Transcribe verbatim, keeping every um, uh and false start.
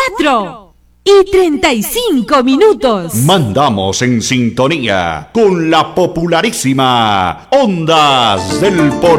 cuatro y treinta y cinco minutos. Mandamos en sintonía con la popularísima Ondas del Porvenir.